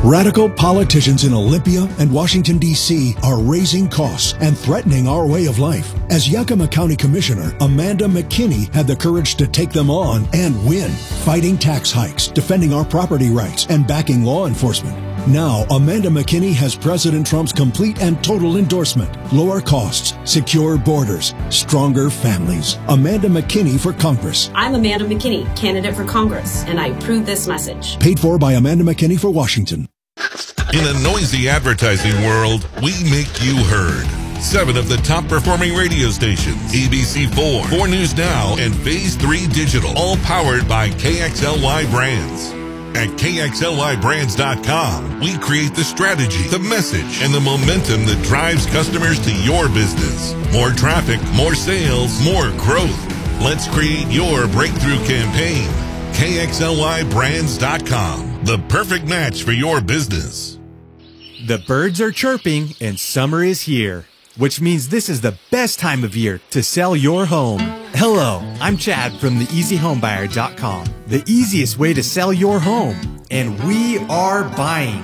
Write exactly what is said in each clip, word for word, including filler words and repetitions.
Radical politicians in Olympia and Washington, D C are raising costs and threatening our way of life. As Yakima County Commissioner, Amanda McKinney had the courage to take them on and win, fighting tax hikes, defending our property rights, and backing law enforcement. Now, Amanda McKinney has President Trump's complete and total endorsement. Lower costs, secure borders, stronger families. Amanda McKinney for Congress. I'm Amanda McKinney, candidate for Congress, and I approve this message. Paid for by Amanda McKinney for Washington. In a noisy advertising world, we make you heard. Seven of the top performing radio stations, A B C four, four News Now, and Phase three Digital, all powered by K X L Y Brands. At K X L Y brands dot com, we create the strategy, the message, and the momentum that drives customers to your business. More traffic, more sales, more growth. Let's create your breakthrough campaign. K X L Y brands dot com, the perfect match for your business. The birds are chirping and summer is here, which means this is the best time of year to sell your home. Hello, I'm Chad from the easy home buyer dot com, the easiest way to sell your home, and we are buying.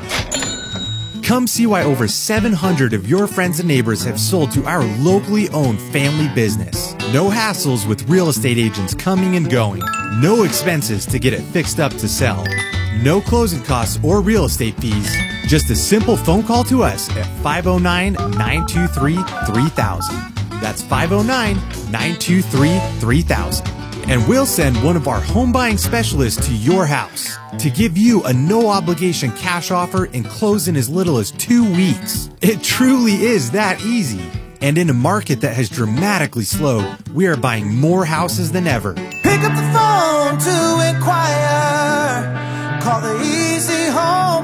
Come see why over seven hundred of your friends and neighbors have sold to our locally owned family business. No hassles with real estate agents coming and going. No expenses to get it fixed up to sell. No closing costs or real estate fees. Just a simple phone call to us at five oh nine, nine two three, three thousand. That's five oh nine, nine two three, three thousand. And we'll send one of our home buying specialists to your house to give you a no-obligation cash offer and close in as little as two weeks. It truly is that easy. And in a market that has dramatically slowed, we are buying more houses than ever. Pick up the phone to inquire. Call the Easy Home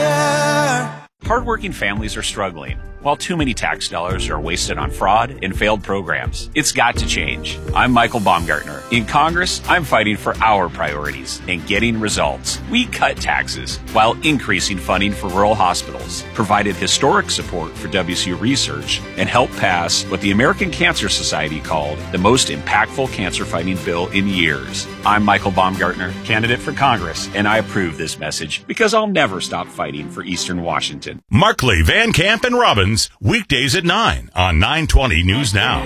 Buyer. Hardworking families are struggling, while too many tax dollars are wasted on fraud and failed programs. It's got to change. I'm Michael Baumgartner. In Congress, I'm fighting for our priorities and getting results. We cut taxes while increasing funding for rural hospitals, provided historic support for W C research, and helped pass what the American Cancer Society called the most impactful cancer-fighting bill in years. I'm Michael Baumgartner, candidate for Congress, and I approve this message because I'll never stop fighting for Eastern Washington. Markley, Van Camp, and Robbins, weekdays at nine on nine twenty News Now.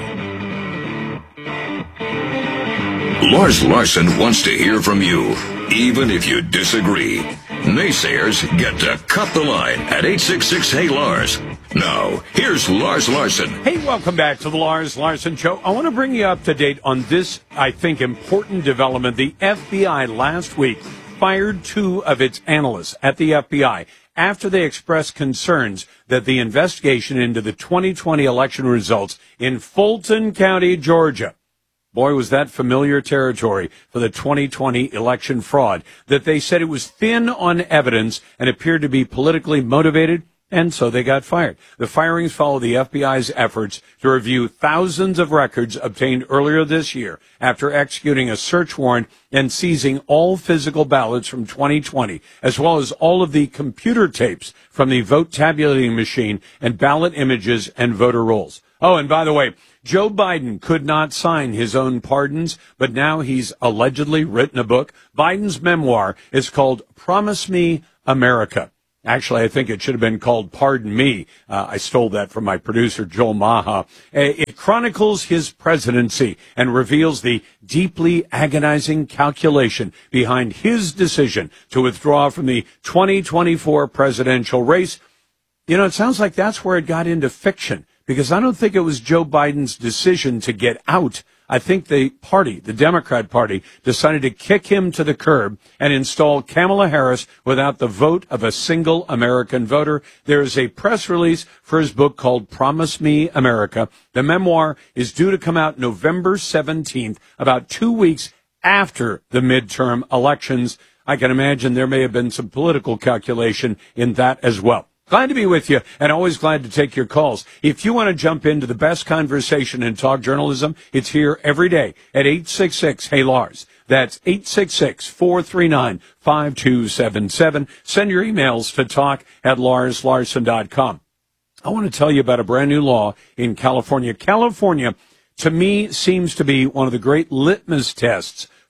Lars Larson wants to hear from you, even if you disagree. Naysayers get to cut the line at eight six six, hey Lars. Now, here's Lars Larson. Hey, welcome back to the Lars Larson Show. I want to bring you up to date on this, I think, important development. The F B I last week fired two of its analysts at the F B I after they expressed concerns that the investigation into the twenty twenty election results in Fulton County, Georgia, boy, was that familiar territory for the twenty twenty election fraud, that they said it was thin on evidence and appeared to be politically motivated, and so they got fired. The firings follow the F B I's efforts to review thousands of records obtained earlier this year after executing a search warrant and seizing all physical ballots from twenty twenty, as well as all of the computer tapes from the vote tabulating machine and ballot images and voter rolls. Oh, and by the way, Joe Biden could not sign his own pardons, but now he's allegedly written a book. Biden's memoir is called Promise Me America. Actually, I think it should have been called Pardon Me. Uh, I stole that from my producer, Joel Maha. It chronicles his presidency and reveals the deeply agonizing calculation behind his decision to withdraw from the twenty twenty-four presidential race. You know, it sounds like that's where it got into fiction, because I don't think it was Joe Biden's decision to get out. I think the party, the Democrat Party, decided to kick him to the curb and install Kamala Harris without the vote of a single American voter. There is a press release for his book called Promise Me America. The memoir is due to come out November seventeenth, about two weeks after the midterm elections. I can imagine there may have been some political calculation in that as well. Glad to be with you, and always glad to take your calls. If you want to jump into the best conversation in talk journalism, it's here every day at eight six six, hey Lars. That's eight six six, four three nine, five two seven seven. Send your emails to talk at lars larson dot com. I want to tell you about a brand new law in California. California, to me, seems to be one of the great litmus tests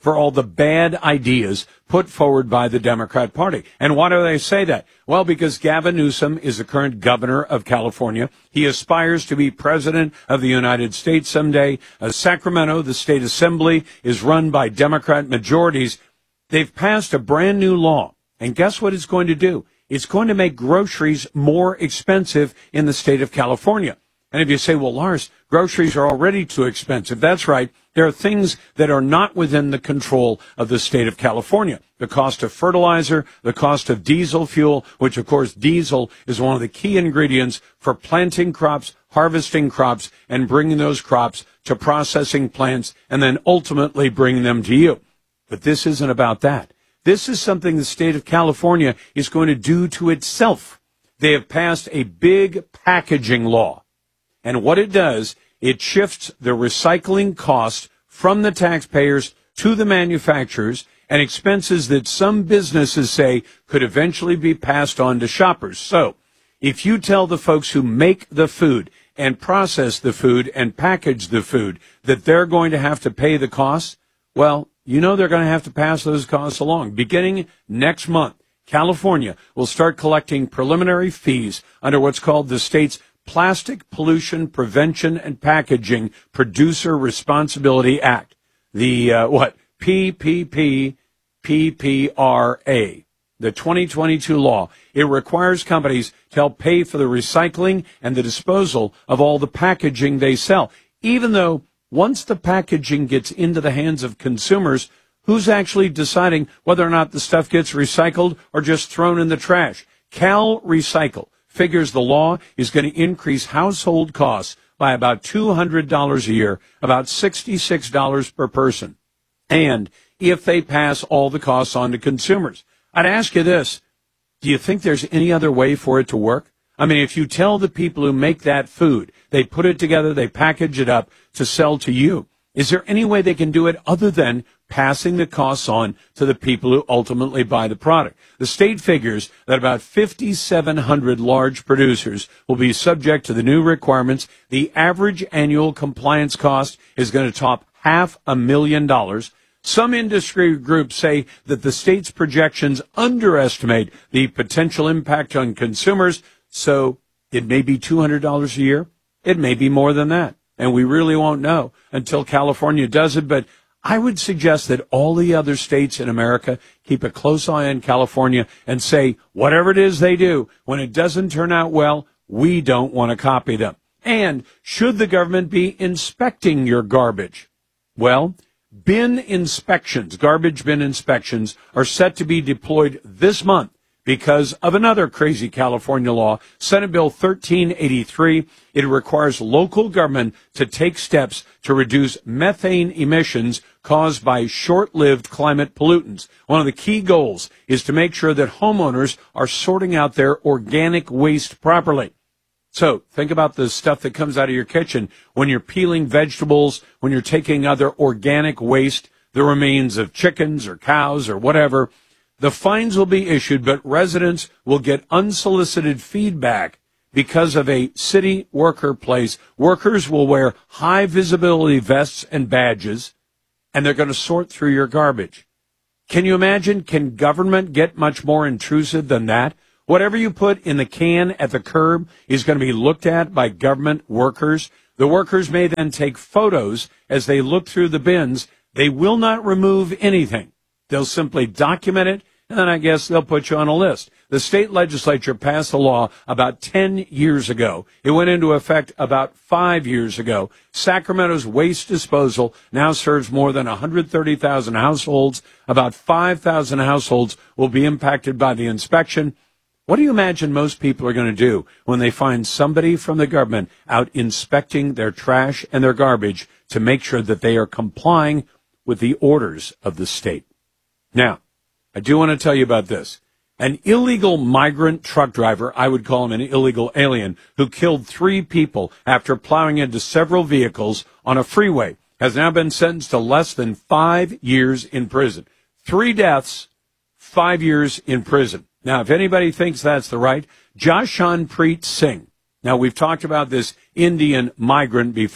for all the bad ideas put forward by the Democrat Party. And why do they say that? Well, because Gavin Newsom is the current governor of California. He aspires to be president of the United States someday. Uh, Sacramento, the state assembly, is run by Democrat majorities. They've passed a brand new law. And guess what it's going to do? It's going to make groceries more expensive in the state of California. And if you say, well, Lars, groceries are already too expensive. That's right. There are things that are not within the control of the state of California. The cost of fertilizer, the cost of diesel fuel, which, of course, diesel is one of the key ingredients for planting crops, harvesting crops, and bringing those crops to processing plants, and then ultimately bringing them to you. But this isn't about that. This is something the state of California is going to do to itself. They have passed a big packaging law. And what it does, it shifts the recycling cost from the taxpayers to the manufacturers, and expenses that some businesses say could eventually be passed on to shoppers. So if you tell the folks who make the food and process the food and package the food that they're going to have to pay the costs, well, you know they're going to have to pass those costs along. Beginning next month, California will start collecting preliminary fees under what's called the state's Plastic Pollution Prevention and Packaging Producer Responsibility Act. The, uh, what? P P P P P R A. The twenty twenty-two law. It requires companies to help pay for the recycling and the disposal of all the packaging they sell. Even though once the packaging gets into the hands of consumers, who's actually deciding whether or not the stuff gets recycled or just thrown in the trash? Cal Recycle figures the law is going to increase household costs by about two hundred dollars a year, about sixty-six dollars per person. And if they pass all the costs on to consumers, I'd ask you this. Do you think there's any other way for it to work? I mean, if you tell the people who make that food, they put it together, they package it up to sell to you, is there any way they can do it other than passing the costs on to the people who ultimately buy the product? The state figures that about fifty-seven hundred large producers will be subject to the new requirements. The average annual compliance cost is going to top half a million dollars. Some industry groups say that the state's projections underestimate the potential impact on consumers, so it may be two hundred dollars a year. It may be more than that, and we really won't know until California does it. But I would suggest that all the other states in America keep a close eye on California and say, whatever it is they do, when it doesn't turn out well, we don't want to copy them. And should the government be inspecting your garbage? Well, bin inspections, garbage bin inspections, are set to be deployed this month because of another crazy California law, Senate Bill thirteen eighty-three. It requires local government to take steps to reduce methane emissions caused by short-lived climate pollutants. One of the key goals is to make sure that homeowners are sorting out their organic waste properly. So think about the stuff that comes out of your kitchen when you're peeling vegetables, when you're taking other organic waste, the remains of chickens or cows or whatever. The fines will be issued, but residents will get unsolicited feedback because of a city worker place. Workers will wear high visibility vests and badges, and they're going to sort through your garbage. Can you imagine? Can government get much more intrusive than that? Whatever you put in the can at the curb is going to be looked at by government workers. The workers may then take photos as they look through the bins. They will not remove anything. They'll simply document it, and then I guess they'll put you on a list. The state legislature passed a law about ten years ago. It went into effect about five years ago. Sacramento's waste disposal now serves more than one hundred thirty thousand households. About five thousand households will be impacted by the inspection. What do you imagine most people are going to do when they find somebody from the government out inspecting their trash and their garbage to make sure that they are complying with the orders of the state? Now, I do want to tell you about this. An illegal migrant truck driver, I would call him an illegal alien, who killed three people after plowing into several vehicles on a freeway, has now been sentenced to less than five years in prison. Three deaths, five years in prison. Now, if anybody thinks that's the right, Jashanpreet Singh. Now, we've talked about this Indian migrant before.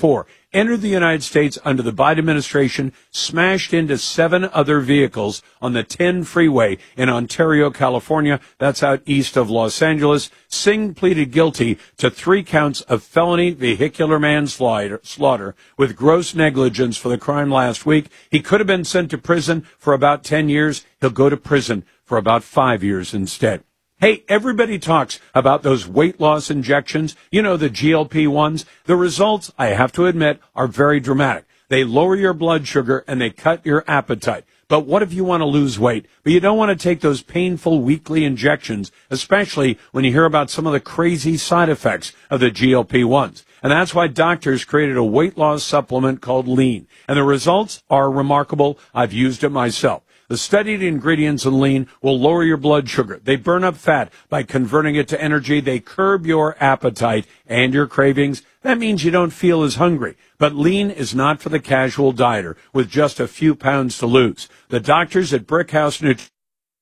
entered the United States under the Biden administration, smashed into seven other vehicles on the ten freeway in Ontario, California. That's out east of Los Angeles. Singh pleaded guilty to three counts of felony vehicular manslaughter slaughter with gross negligence for the crime last week. He could have been sent to prison for about ten years. He'll go to prison for about five years instead. Hey, everybody talks about those weight loss injections, you know, the G L P ones. The results, I have to admit, are very dramatic. They lower your blood sugar and they cut your appetite. But what if you want to lose weight, but you don't want to take those painful weekly injections, especially when you hear about some of the crazy side effects of the G L P ones? And that's why doctors created a weight loss supplement called Lean. And the results are remarkable. I've used it myself. The studied ingredients in Lean will lower your blood sugar. They burn up fat by converting it to energy. They curb your appetite and your cravings. That means you don't feel as hungry. But Lean is not for the casual dieter with just a few pounds to lose. The doctors at Brickhouse Nutrition,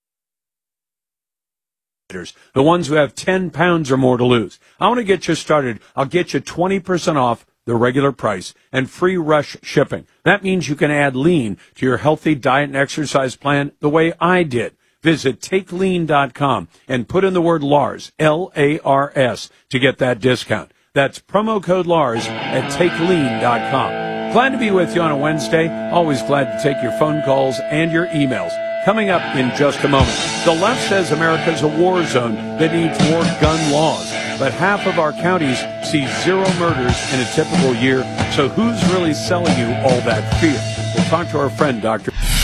the ones who have ten pounds or more to lose. I want to get you started. I'll get you twenty percent off the regular price and free rush shipping. That means you can add Lean to your healthy diet and exercise plan the way I did. Visit take lean dot com and put in the word Lars, L A R S, to get that discount. That's promo code Lars at take lean dot com. Glad to be with you on a Wednesday. Always glad to take your phone calls and your emails. Coming up in just a moment. The left says America's a war zone that needs more gun laws. But half of our counties see zero murders in a typical year. So who's really selling you all that fear? We'll talk to our friend, Doctor